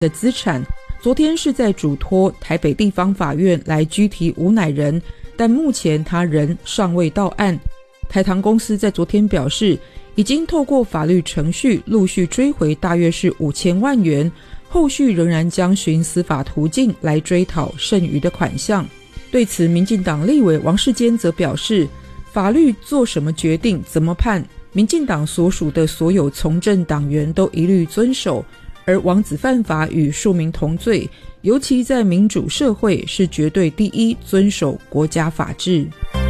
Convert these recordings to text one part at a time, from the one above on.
的资产，昨天是在嘱托台北地方法院来拘提吴乃仁，但目前他仍尚未到案。台糖公司在昨天表示，已经透过法律程序陆续追回大约是5000万元，后续仍然将循司法途径来追讨剩余的款项。对此，民进党立委王世坚则表示，法律做什么决定怎么判，民进党所属的所有从政党员都一律遵守，而王子犯法与庶民同罪，尤其在民主社会是绝对第一遵守国家法治。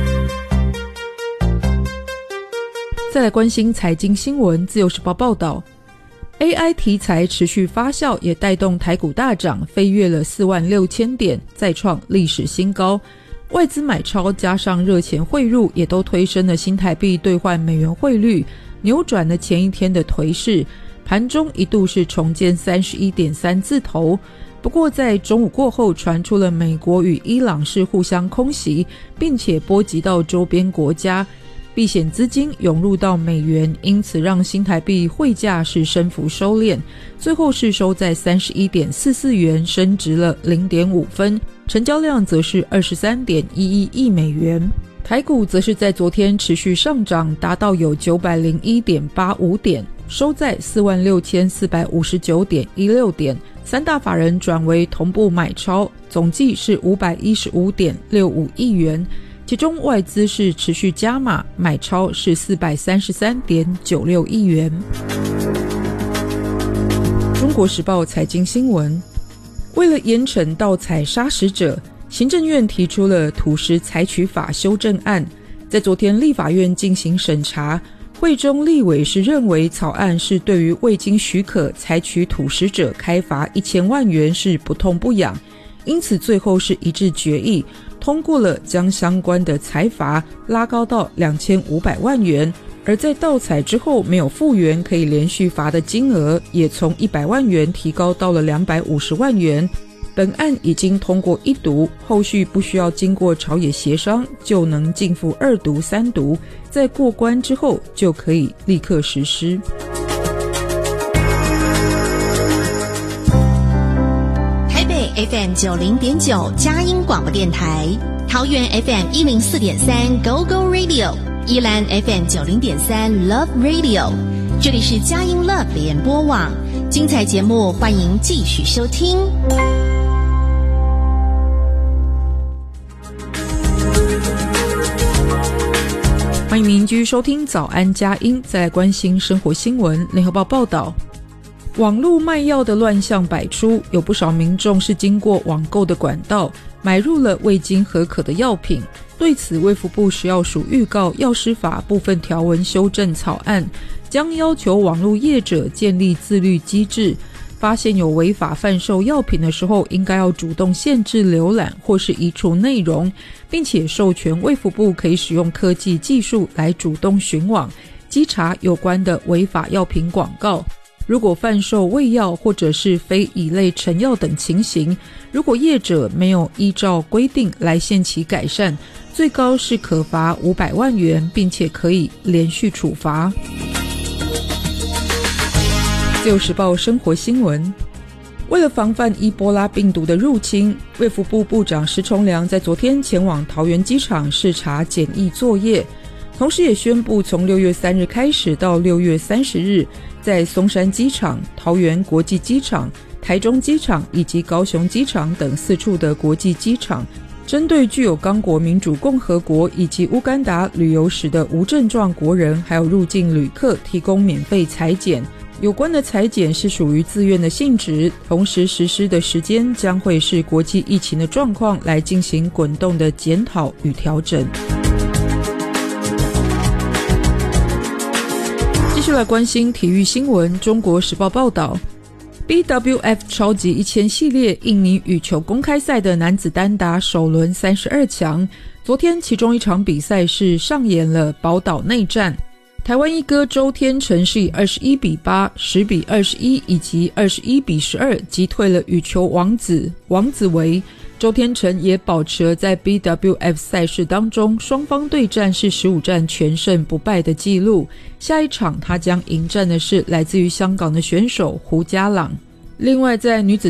再来关心财经新闻，自由时报报道， AI 题材持续发酵，也带动台股大涨，飞跃了46000点，再创历史新高。外资买超加上热钱汇入，也都推升了新台币兑换美元汇率，扭转了前一天的颓势，盘中一度是重见 31.3 字头。不过在中午过后，传出了美国与伊朗是互相空袭，并且波及到周边国家，避险资金涌入到美元，因此让新台币汇价是升幅收敛，最后是收在 31.44 元，升值了 0.5 分，成交量则是 23.11 亿美元。台股则是在昨天持续上涨，达到有 901.85 点，收在 46,459.16 点，三大法人转为同步买超，总计是 515.65 亿元，其中外资是持续加码，买超是 433.96 亿元。中国时报财经新闻，为了严惩盗采砂石者，行政院提出了土石采取法修正案，在昨天立法院进行审查，会中立委是认为草案是对于未经许可采取土石者开罚1000万元是不痛不痒，因此最后是一致决议通过了将相关的采罚拉高到2500万元，而在盗采之后没有复原可以连续罚的金额也从100万元提高到了250万元。本案已经通过一读，后续不需要经过朝野协商就能逕付2读3读，在过关之后就可以立刻实施。 FM 90.9佳音广播电台，桃园 FM 104.3 Go Go Radio， 宜兰 FM 90.3 Love Radio， 这里是佳音 Love 联播网，精彩节目欢迎继续收听。 欢迎您继续收听早安佳音，再来关心生活新闻。联合报报道，网络卖药的乱象百出，有不少民众是经过网购的管道买入了未经核可的药品。对此，卫福部食药署预告药师法部分条文修正草案，将要求网络业者建立自律机制，发现有违法贩售药品的时候，应该要主动限制浏览或是移除内容，并且授权卫福部可以使用科技技术来主动巡网稽查有关的违法药品广告。如果贩售伪药或者是非乙类成药等情形，如果业者没有依照规定来限期改善，最高是可罚500万元，并且可以连续处罚。自由时报生活新闻，为了防范伊波拉病毒的入侵，卫福部部长石崇良在昨天前往桃园机场视察检疫作业，同时也宣布从6月3日开始到6月30日，在松山机场、桃园国际机场、台中机场以及高雄机场等4处的国际机场，针对具有刚果民主共和国以及乌干达旅游史的无症状国人还有入境旅客提供免费采检。有关的采检是属于自愿的性质，同时实施的时间将会是国际疫情的状况来进行滚动的检讨与调整。继续来关心体育新闻，中国时报报道， BWF 超级1000系列印尼羽球公开赛的男子单打首轮32强，昨天其中一场比赛是上演了宝岛内战，台湾一哥周天成是以21-8、10-21以及21-12击退了羽球王子王子维。周天成也保持了在 BWF 赛事当中双方对战是15战全胜不败的记录，下一场他将迎战的是来自于香港的选手胡家朗。 另外在女子